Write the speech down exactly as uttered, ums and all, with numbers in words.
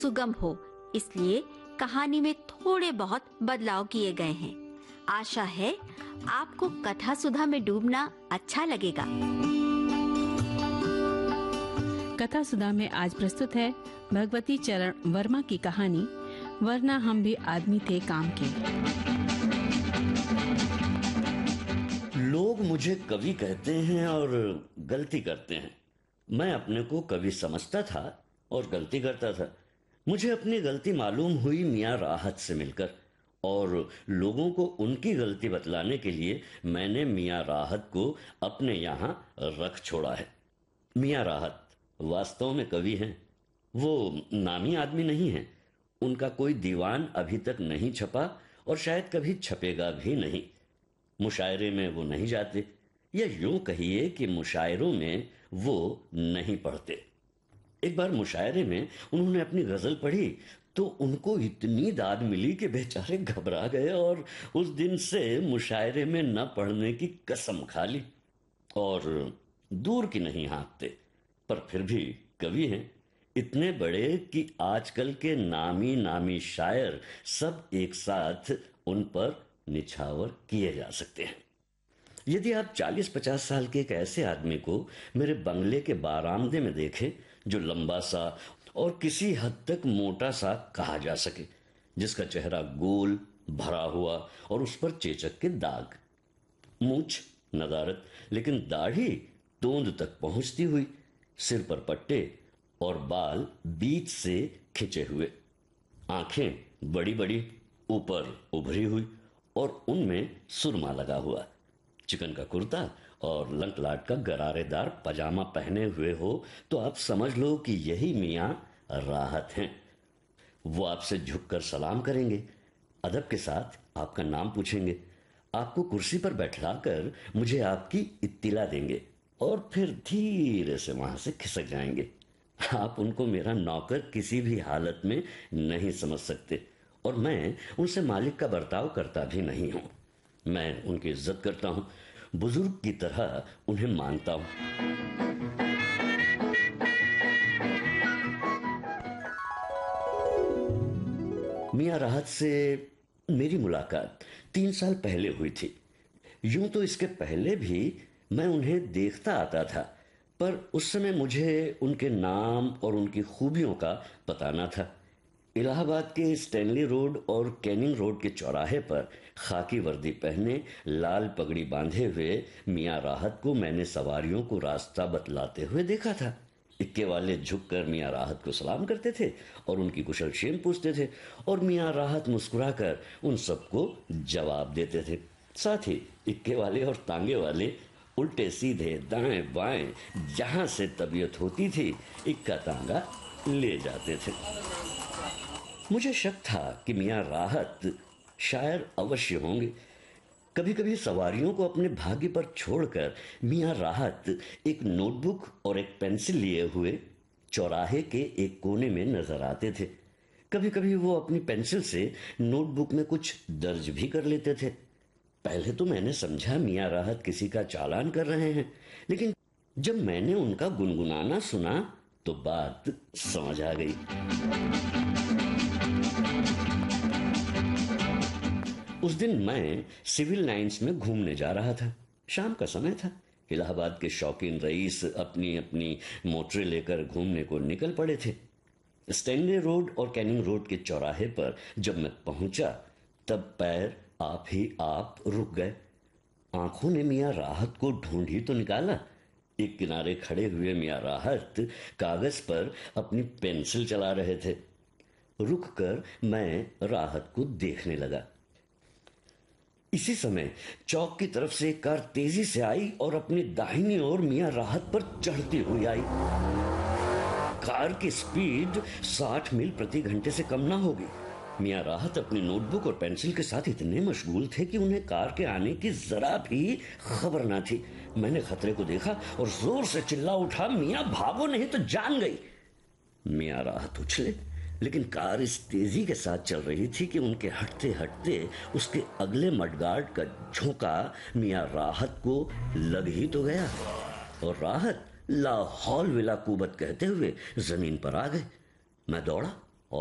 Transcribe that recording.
सुगम हो, इसलिए कहानी में थोड़े बहुत बदलाव किए गए हैं। आशा है आपको कथा सुधा में डूबना अच्छा लगेगा। कथा सुधा में आज प्रस्तुत है भगवती चरण वर्मा की कहानी वरना हम भी आदमी थे काम के। लोग मुझे कवि कहते हैं और गलती करते हैं। मैं अपने को कवि समझता था और गलती करता था। मुझे अपनी गलती मालूम हुई मियाँ राहत से मिलकर, और लोगों को उनकी गलती बतलाने के लिए मैंने मियाँ राहत को अपने यहाँ रख छोड़ा है। मियाँ राहत वास्तव में कवि हैं। वो नामी आदमी नहीं हैं। उनका कोई दीवान अभी तक नहीं छपा और शायद कभी छपेगा भी नहीं। मुशायरे में वो नहीं जाते, या यूं कहिए कि मुशायरों में वो नहीं पढ़ते। एक बार मुशायरे में उन्होंने अपनी गजल पढ़ी तो उनको इतनी दाद मिली कि बेचारे घबरा गए और उस दिन से मुशायरे में न पढ़ने की कसम खा ली। और दूर की नहीं हाँकते, पर फिर भी कवि हैं, इतने बड़े कि आजकल के नामी नामी शायर सब एक साथ उन पर निछावर किए जा सकते हैं। यदि आप चालीस पचास साल के एक ऐसे आदमी को मेरे बंगले के बारामदे में देखें जो लंबा सा और किसी हद तक मोटा सा कहा जा सके, जिसका चेहरा गोल भरा हुआ और उस पर चेचक के दाग, मूछ नदारत लेकिन दाढ़ी तोंद तक पहुंचती हुई, सिर पर पट्टे और बाल बीच से खिंचे हुए, आंखें बड़ी बड़ी ऊपर उभरी हुई और उनमें सुरमा लगा हुआ, चिकन का कुर्ता और लंकलाट का गरारेदार पजामा पहने हुए हो तो आप समझ लो कि यही मियाँ राहत हैं। वो आपसे झुककर सलाम करेंगे, अदब के साथ आपका नाम पूछेंगे, आपको कुर्सी पर बैठाकर मुझे आपकी इत्तिला देंगे और फिर धीरे से वहां से खिसक जाएंगे। आप उनको मेरा नौकर किसी भी हालत में नहीं समझ सकते, और मैं उनसे मालिक का बर्ताव करता भी नहीं हूं। मैं उनकी इज्जत करता हूं, बुजुर्ग की तरह उन्हें मानता हूं। मियाँ राहत से मेरी मुलाकात तीन साल पहले हुई थी। यूं तो इसके पहले भी मैं उन्हें देखता आता था, पर उस समय मुझे उनके नाम और उनकी खूबियों का पता न था। इलाहाबाद के स्टैनली रोड और कैनिंग रोड के चौराहे पर खाकी वर्दी पहने लाल पगड़ी बांधे हुए मियाँ राहत को मैंने सवारियों को रास्ता बतलाते हुए देखा था। इक्के वाले झुककर मियाँ राहत को सलाम करते थे और उनकी कुशल क्षेम पूछते थे, और मियाँ राहत मुस्कुराकर उन सबको जवाब देते थे। साथ ही इक्के वाले और तांगे वाले उल्टे सीधे दाएं बाएं जहां से तबीयत होती थी इक्का तांगा ले जाते थे। मुझे शक था कि मियाँ राहत शायर अवश्य होंगे। कभी कभी सवारियों को अपने भाग्य पर छोड़कर मियाँ राहत एक नोटबुक और एक पेंसिल लिए हुए चौराहे के एक कोने में नजर आते थे। कभी कभी वो अपनी पेंसिल से नोटबुक में कुछ दर्ज भी कर लेते थे। पहले तो मैंने समझा मियाँ राहत किसी का चालान कर रहे हैं, लेकिन जब मैंने उनका गुनगुनाना सुना तो बात समझ आ गई। उस दिन मैं सिविल लाइंस में घूमने जा रहा था। शाम का समय था। इलाहाबाद के शौकीन रईस अपनी अपनी मोटरें लेकर घूमने को निकल पड़े थे। स्टैनली रोड और कैनिंग रोड के चौराहे पर जब मैं पहुंचा तब पैर आप ही आप रुक गए। आंखों ने मियाँ राहत को ढूंढ ही तो निकाला। एक किनारे खड़े हुए मियाँ राहत कागज पर अपनी पेंसिल चला रहे थे। रुककर मैं राहत को देखने लगा। इसी समय चौक की तरफ से एक कार तेजी से आई और अपनी दाहिनी ओर मियाँ राहत पर चढ़ती हुई आई। कार की स्पीड साठ मील प्रति घंटे से कम ना होगी। मियाँ राहत अपनी नोटबुक और पेंसिल के साथ इतने मशगूल थे कि उन्हें कार के आने की जरा भी खबर ना थी। मैंने खतरे को देखा और जोर से चिल्ला उठा, मियाँ भागो नहीं तो जान गई। मियाँ राहत उछले, लेकिन कार इस तेजी के साथ चल रही थी कि उनके हटते हटते उसके अगले मडगार्ड का झोंका मियाँ राहत को लग ही तो गया और राहत ला हौल विला कुवत कहते हुए जमीन पर आ गए। मैं दौड़ा